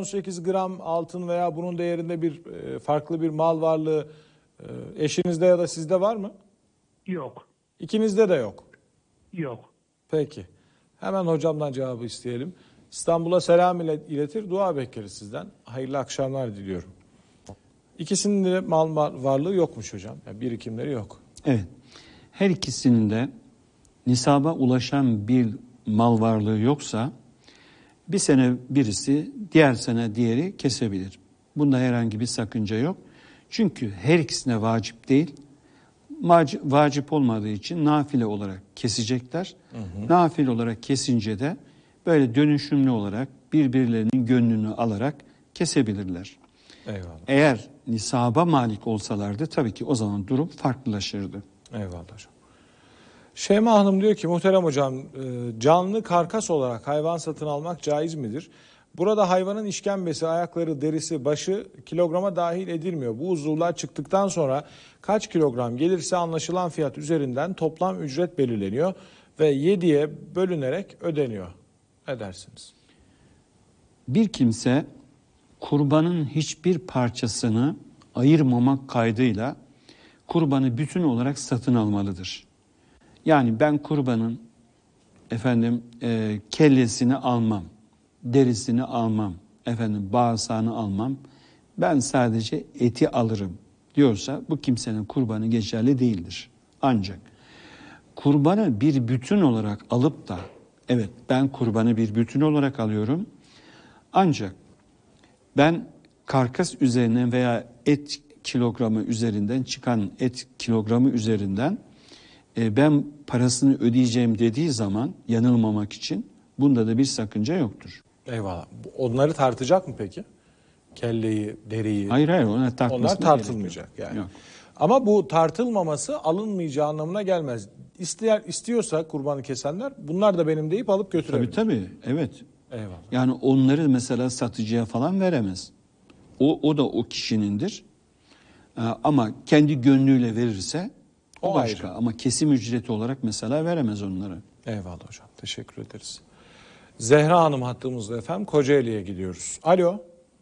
18 gram altın veya bunun değerinde bir farklı bir mal varlığı eşinizde ya da sizde var mı? Yok. İkinizde de yok. Yok. Peki. Hemen hocamdan cevabı isteyelim. İstanbul'a selam iletir, dua bekleriz sizden. Hayırlı akşamlar diliyorum. İkisinin de mal varlığı yokmuş hocam. Yani birikimleri yok. Evet. Her ikisinin de nisaba ulaşan bir mal varlığı yoksa bir sene birisi, diğer sene diğeri kesebilir. Bunda herhangi bir sakınca yok. Çünkü her ikisine vacip değil. Vacip olmadığı için nafile olarak kesecekler. Nafile olarak kesince de böyle dönüşümlü olarak birbirlerinin gönlünü alarak kesebilirler. Eyvallah. Eğer nisaba malik olsalardı tabii ki o zaman durum farklılaşırdı. Eyvallah hocam. Şeyma Hanım diyor ki muhterem hocam, canlı karkas olarak hayvan satın almak caiz midir? Burada hayvanın işkembesi, ayakları, derisi, başı kilograma dahil edilmiyor. Bu uzuvlar çıktıktan sonra kaç kilogram gelirse anlaşılan fiyat üzerinden toplam ücret belirleniyor ve 7'ye bölünerek ödeniyor. Ne dersiniz? Bir kimse kurbanın hiçbir parçasını ayırmamak kaydıyla kurbanı bütün olarak satın almalıdır. Yani ben kurbanın kellesini almam, derisini almam, bağırsağını almam. Ben sadece eti alırım diyorsa bu kimsenin kurbanı geçerli değildir. Ancak kurbanı bir bütün olarak alıp da evet ben kurbanı bir bütün olarak alıyorum. Ancak ben karkas üzerinden veya et kilogramı üzerinden çıkan et kilogramı üzerinden ben parasını ödeyeceğim dediği zaman yanılmamak için bunda da bir sakınca yoktur. Eyvallah. Onları tartacak mı peki? Kelleyi, deriyi. Hayır onlar tartılmayacak yani. Yok. Ama bu tartılmaması alınmayacağı anlamına gelmez. İstiyorsa kurbanı kesenler bunlar da benim deyip alıp götürebilir. Tabii evet. Eyvallah. Yani onları mesela satıcıya falan veremez. O da o kişinindir. Ama kendi gönlüyle verirse o başka. Ayrı. Ama kesim ücreti olarak mesela veremez onları. Eyvallah hocam. Teşekkür ederiz. Zehra Hanım hattımızda efendim. Kocaeli'ye gidiyoruz. Alo.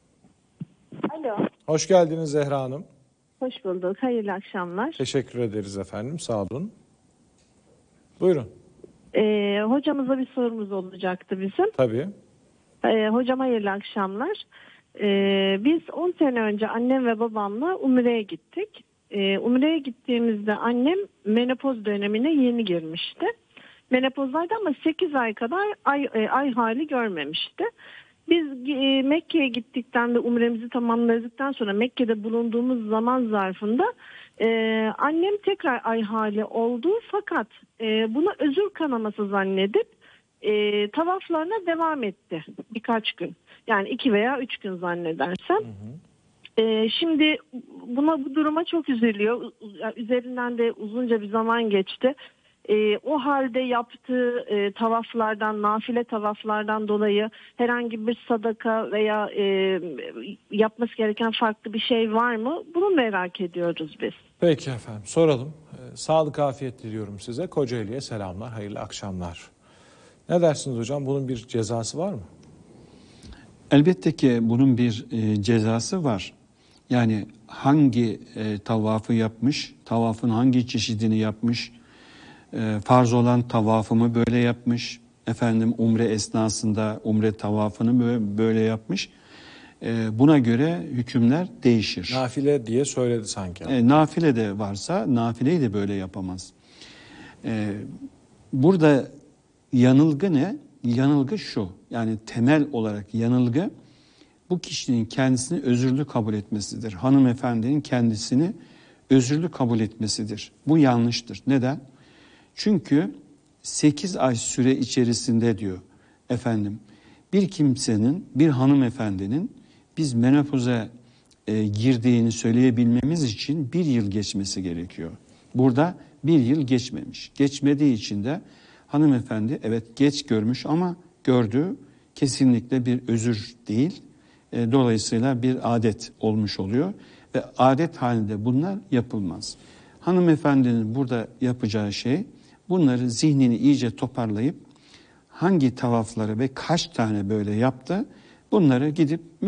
Alo. Hoş geldiniz Zehra Hanım. Hoş bulduk. Hayırlı akşamlar. Teşekkür ederiz efendim. Sağ olun. Buyurun. Hocamıza bir sorumuz olacaktı bizim. Tabii. Hocam hayırlı akşamlar. Biz 10 sene önce annem ve babamla Umre'ye gittik. Umre'ye gittiğimizde annem menopoz dönemine yeni girmişti. Menopozdaydı ama 8 ay kadar ay hali görmemişti. Biz Mekke'ye gittikten ve umremizi tamamladıktan sonra Mekke'de bulunduğumuz zaman zarfında annem tekrar ay hali oldu. Fakat bunu özür kanaması zannedip tavaflarına devam etti birkaç gün. Yani 2 veya 3 gün zannedersem. Şimdi bu duruma çok üzülüyor. Üzerinden de uzunca bir zaman geçti. O halde yaptığı tavaflardan, nafile tavaflardan dolayı herhangi bir sadaka veya yapması gereken farklı bir şey var mı? Bunu merak ediyoruz biz. Peki efendim, soralım. Sağlık, afiyet diliyorum size. Kocaeli'ye selamlar, hayırlı akşamlar. Ne dersiniz hocam? Bunun bir cezası var mı? Elbette ki bunun bir cezası var. Yani hangi tavafı yapmış, tavafın hangi çeşidini yapmış, farz olan tavafımı böyle yapmış, umre esnasında umre tavafını böyle yapmış. Buna göre hükümler değişir. Nafile diye söyledi sanki. Nafile de varsa nafileyi de böyle yapamaz. Burada yanılgı ne? Yanılgı şu, yani temel olarak yanılgı bu kişinin kendisini özürlü kabul etmesidir. Hanımefendinin kendisini özürlü kabul etmesidir. Bu yanlıştır. Neden? Çünkü 8 ay süre içerisinde diyor bir kimsenin, bir hanımefendinin biz menopoza girdiğini söyleyebilmemiz için 1 yıl geçmesi gerekiyor. Burada 1 yıl geçmemiş. Geçmediği için de hanımefendi evet geç görmüş ama gördüğü kesinlikle bir özür değil. Dolayısıyla bir adet olmuş oluyor ve adet halinde bunlar yapılmaz. Hanımefendinin burada yapacağı şey bunları zihnini iyice toparlayıp hangi tavafları ve kaç tane böyle yaptı bunları gidip